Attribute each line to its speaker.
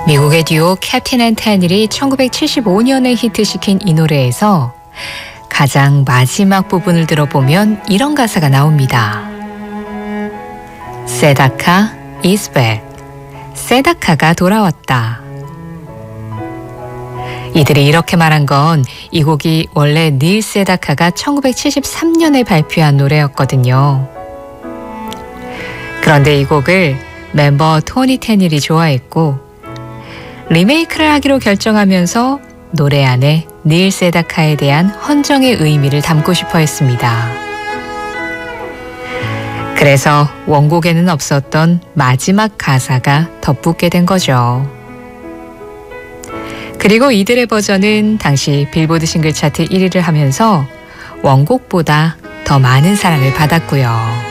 Speaker 1: 미국의 듀오 캡틴 앤 테닐이 1975년에 히트시킨 이 노래에서 가장 마지막 부분을 들어보면 이런 가사가 나옵니다. 세다카 is back. 세다카가 돌아왔다. 이들이 이렇게 말한 건 이 곡이 원래 닐 세다카가 1973년에 발표한 노래였거든요. 그런데 이 곡을 멤버 토니 테닐이 좋아했고 리메이크를 하기로 결정하면서 노래 안에 닐 세다카에 대한 헌정의 의미를 담고 싶어 했습니다. 그래서 원곡에는 없었던 마지막 가사가 덧붙게 된 거죠. 그리고 이들의 버전은 당시 빌보드 싱글 차트 1위를 하면서 원곡보다 더 많은 사랑을 받았고요.